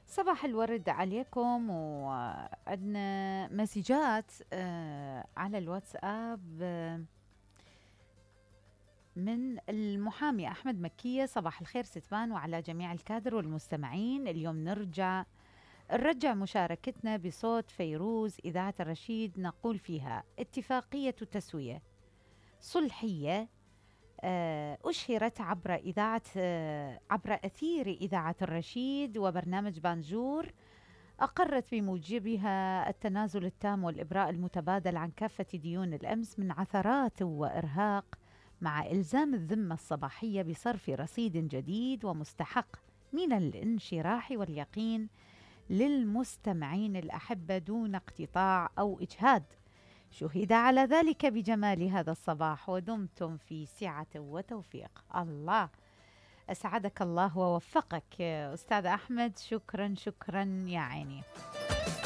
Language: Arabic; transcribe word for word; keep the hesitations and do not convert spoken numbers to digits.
صباح الورد عليكم، وعندنا مسجات آه، على الواتساب آه، من المحامي أحمد مكية. صباح الخير ستبان وعلى جميع الكادر والمستمعين. اليوم نرجع نرجع مشاركتنا بصوت فيروز إذاعة الرشيد، نقول فيها اتفاقية تسوية صلحية آه، أشهرت عبر إذاعة آه، عبر أثير إذاعة الرشيد وبرنامج بانجور، أقرت بموجبها التنازل التام والإبراء المتبادل عن كافة ديون الأمس من عثرات وإرهاق، مع إلزام الذمة الصباحية بصرف رصيد جديد ومستحق من الانشراح واليقين للمستمعين الأحبة دون اقتطاع أو إجهاد. شهد على ذلك بجمال هذا الصباح، ودمتم في سعة وتوفيق. الله أسعدك الله ووفقك أستاذ أحمد، شكرا شكرا يا عيني.